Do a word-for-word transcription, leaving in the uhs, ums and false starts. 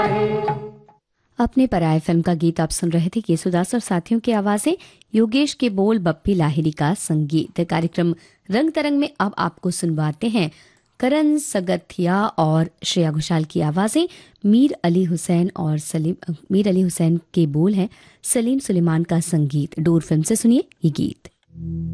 अपने पराये फिल्म का गीत आप सुन रहे थे केसुदास और साथियों की आवाजें, योगेश के बोल, बप्पी लाहिरी का संगीत। कार्यक्रम रंग तरंग में अब आपको सुनवाते हैं करण सगथिया और श्रेया घोषाल की आवाजें। मीर अली हुसैन और सलीम मीर अली हुसैन के बोल हैं, सलीम सुलेमान का संगीत। डोर फिल्म से सुनिए ये गीत।